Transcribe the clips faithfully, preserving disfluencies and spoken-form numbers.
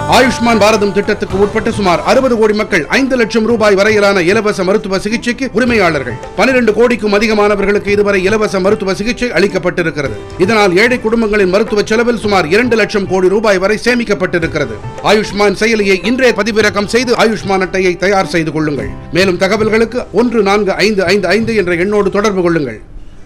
ஆயுஷ்மான் பாரதம் திட்டத்துக்கு உட்பட்ட சுமார் அறுபது கோடி மக்கள் ஐந்து லட்சம் ரூபாய் வரையிலான இலவச மருத்துவ சிகிச்சைக்கு உரிமையாளர்கள். பனிரெண்டு கோடிக்கும் அதிகமானவர்களுக்கு இதுவரை இலவச மருத்துவ சிகிச்சை அளிக்கப்பட்டிருக்கிறது. இதனால் ஏழை குடும்பங்களின் மருத்துவ செலவில் சுமார் இரண்டு லட்சம் கோடி ரூபாய் வரை சேமிக்கப்பட்டிருக்கிறது. ஆயுஷ்மான் செயலியை இன்றே பதிவிறக்கம் செய்து ஆயுஷ்மான் அட்டையை தயார் செய்து கொள்ளுங்கள். மேலும் தகவல்களுக்கு ஒன்று நான்கு ஐந்து ஐந்து ஐந்து என்ற எண்ணோடு தொடர்பு கொள்ளுங்கள்.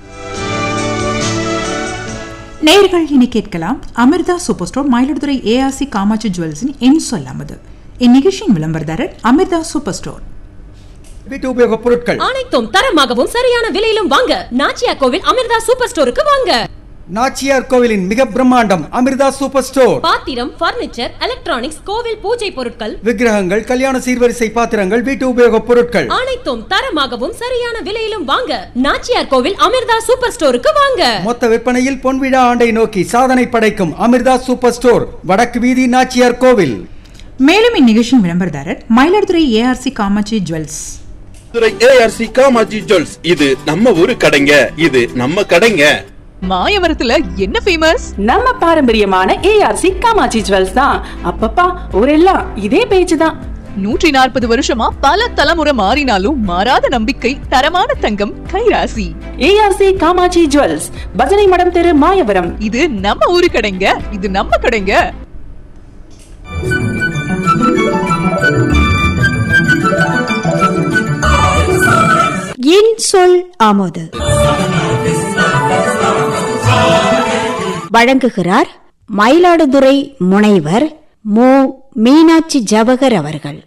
நேயர்கள் இனி கேட்கலாம் Amrita super store Mayiladuthurai ARC Kamakshi ஜுவல்ஸின் என் சொல்லாமது. இந்நிகழ்ச்சியின் விளம்பரதாரர் அமிர்தா சூப்பர் ஸ்டோர். வீட்டு உபயோகப் பொருட்கள் அனைத்தும் தரமாகவும் சரியான விலையிலும் வாங்க நாச்சியார் கோவில் அமிர்தா சூப்பர் ஸ்டோருக்கு வாங்க. நாச்சியார் கோவிலின் மிக பிரம்மாண்டம் அமிர்தா சூப்பர் ஸ்டோர். பாத்திரம், பர்னிச்சர், எலக்ட்ரானிக்ஸ், கோவில் பூஜை பொருட்கள், விக்கிரகங்கள், கல்யாண சீர்வரிசை பாத்திரங்கள், வீட்டு உபயோகப் பொருட்கள் அனைத்தும் தரமாகவும் சரியான விலையிலும் வாங்க நாச்சியார் கோவில் அமிர்தா சூப்பர் ஸ்டோருக்கு வாங்க. மொத்த விற்பனையில் பொன்விழா ஆண்டை நோக்கி சாதனை படைக்கும் அமிர்தா சூப்பர் ஸ்டோர், வடக்கு வீதி, நாச்சியார் கோவில். மேலும் இந்நிகழ்ச்சியின் விளம்பரதாரர் Mayiladuthurai ARC Kamakshi jewels. ARC Kamakshi jewels, இது நம்ம ஊரு கடைங்க, இது நம்ம கடைங்க. மாயவரத்துல என்ன ஃபேமஸ்? நம்ம பாரம்பரியமான ஏஆர்சி காமாட்சி ஜுவல்ஸ் தான். அப்பப்பா ஊரெல்லாம் இதே பேச்சு தான். நூற்றி நாற்பது வருஷமா பல தலைமுறை மாறினாலும் மாறாத நம்பிக்கை, தரமான தங்கம், கைராசி. ஏஆர்சி காமாட்சி ஜுவல்ஸ், பஜனை மடம் தெரு, மாயவரம். இது நம்ம ஊரு கடைங்க, இது நம்ம கடைங்க. என் சொல் ஆமோது வழங்குகிறார் மயிலாடுதுறை முனைவர் மு மீனாட்சி ஜவஹர் அவர்கள்.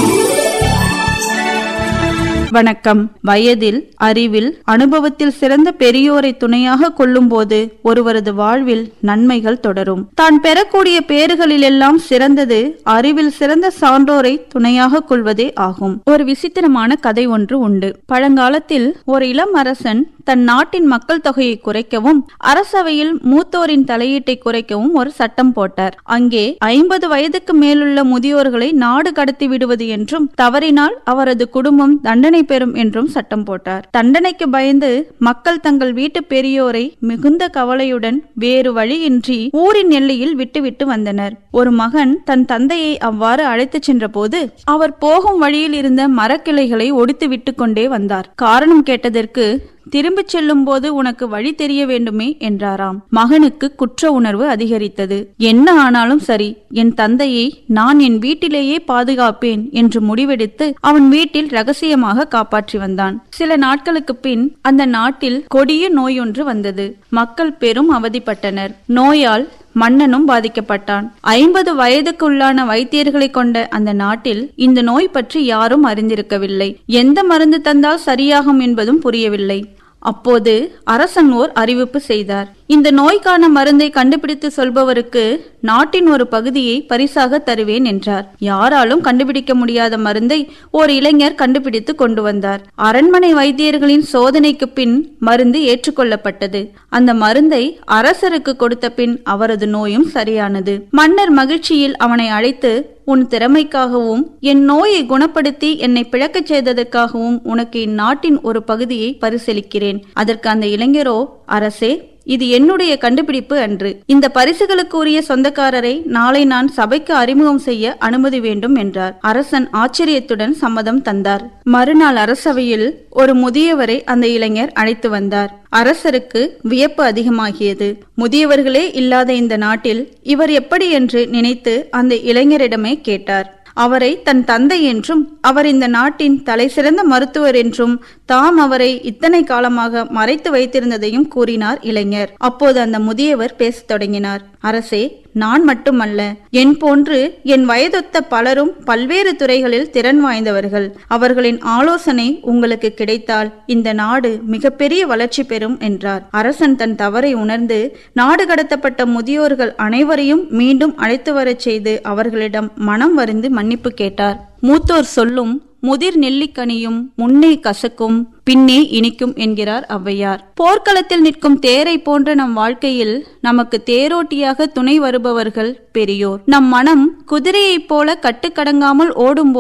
வணக்கம். வயதில், அறிவில், அனுபவத்தில் சிறந்த பெரியோரை துணையாக கொள்ளும் போது ஒருவரது வாழ்வில் நன்மைகள் தொடரும். தான் பெறக்கூடிய பேறுகளிலெல்லாம் சிறந்தது அறிவில் சிறந்த சான்றோரை துணையாக கொள்வதே ஆகும். ஒரு விசித்திரமான கதை ஒன்று உண்டு. பழங்காலத்தில் ஒரு இளம் அரசன் தன் நாட்டின் மக்கள் தொகையை குறைக்கவும் அரசவையில் மூத்தோரின் தலையீட்டை குறைக்கவும் ஒரு சட்டம் போட்டார். அங்கே ஐம்பது வயதுக்கு மேலுள்ள முதியோர்களை நாடு கடத்தி விடுவது என்றும் தவறினால் அவரது குடும்பம் தண்டனை பெறும் என்றும் சட்டம் போட்டார். தண்டனைக்கு பயந்து மக்கள் தங்கள் வீட்டு பெரியோரை மிகுந்த கவலையுடன் வேறு வழியின்றி ஊரின் எல்லையில் விட்டுவிட்டு வந்தனர். ஒரு மகன் தன் தந்தையை அவ்வாறு அழைத்துச் சென்ற போது அவர் போகும் வழியில் இருந்த மரக்கிளைகளை ஒடித்து விட்டு கொண்டே வந்தார். காரணம் கேட்டதற்கு, திரும்பிச் செல்லும் போது உனக்கு வழி தெரிய வேண்டுமே என்றாராம். மகனுக்கு குற்ற உணர்வு அதிகரித்தது. என்ன ஆனாலும் சரி, என் தந்தையை நான் என் வீட்டிலேயே பாதுகாப்பேன் என்று முடிவெடுத்து அவன் வீட்டில் ரகசியமாக காப்பாற்றி வந்தான். சில நாட்களுக்கு பின் அந்த நாட்டில் கொடிய நோயொன்று வந்தது. மக்கள் பெரும் அவதிப்பட்டனர். நோயால் மன்னனும் பாதிக்கப்பட்டான். ஐம்பது வயதுக்குள்ளான வைத்தியர்களை கொண்ட அந்த நாட்டில் இந்த நோய் பற்றி யாரும் அறிந்திருக்கவில்லை. எந்த மருந்து தந்தால் சரியாகும் என்பதும் புரியவில்லை. அப்போது அரசன் ஓர் அறிவிப்பு செய்தார். இந்த நோய்க்கான மருந்தை கண்டுபிடித்து சொல்பவருக்கு நாட்டின் ஒரு பகுதியை பரிசாக தருவேன் என்றார். யாராலும் கண்டுபிடிக்க முடியாத மருந்தை ஓர் இளைஞர் கண்டுபிடித்து கொண்டு வந்தார். அரண்மனை வைத்தியர்களின் சோதனைக்கு பின் மருந்து ஏற்றுக்கொள்ளப்பட்டது. அந்த மருந்தை அரசருக்கு கொடுத்த பின் அவரது நோயும் சரியானது. மன்னர் மகிழ்ச்சியில் அவனை அழைத்து, உன் திறமைக்காகவும் என் நோயை குணப்படுத்தி என்னை பிழைக்கச் செய்ததற்காகவும் உனக்கு இந்நாட்டின் ஒரு பகுதியை பரிசளிக்கிறேன். அதற்கு அந்த இளைஞரோ, அரசே, இது என்னுடைய கண்டுபிடிப்பு அன்று. இந்த பரிசுகளுக்கு உரிய சொந்தக்காரரை நாளை நான் சபைக்கு அறிமுகம் செய்ய அனுமதி வேண்டும் என்றார். அரசன் ஆச்சரியத்துடன் சம்மதம் தந்தார். மறுநாள் அரசவையில் ஒரு முதியவரை அந்த இளைஞர் அழைத்து வந்தார். அரசருக்கு வியப்பு அதிகமாகியது. முதியவர்களே இல்லாத இந்த நாட்டில் இவர் எப்படி என்று நினைத்து அந்த இளைஞரிடமே கேட்டார். அவரை தன் தந்தை என்றும் அவர் இந்த நாட்டின் தலை சிறந்த மருத்துவர் என்றும் தாம் அவரை இத்தனை காலமாக மறைத்து வைத்திருந்ததையும் கூறினார் இளைஞர். அப்போது அந்த முதியவர் பேசத் தொடங்கினார். அரசே, நான் மட்டுமல்ல, என் போன்று என் வயதொத்த பலரும் பல்வேறு துறைகளில் திறன் வாய்ந்தவர்கள். அவர்களின் ஆலோசனை உங்களுக்கு கிடைத்தால் இந்த நாடு மிகப்பெரிய வளர்ச்சி பெறும் என்றார். அரசன் தன் தவறை உணர்ந்து நாடு கடத்தப்பட்ட முதியோர்கள் அனைவரையும் மீண்டும் அழைத்து வரச் செய்து அவர்களிடம் மனம் வருந்தி மன்னிப்பு கேட்டார். மூத்தோர் சொல்லும் முதிர் நெல்லிக்கனியும் முன்னே கசக்கும் பின்னே இனிக்கும் என்கிறார் ஔவையார். போர்க்களத்தில் நிற்கும் தேரை போன்ற நம் வாழ்க்கையில் நமக்கு தேரோட்டியாக துணை வருபவர்கள் பெரியோர். நம் மனம் குதிரையைப் போல கட்டுக்கடங்காமல் ஓடும்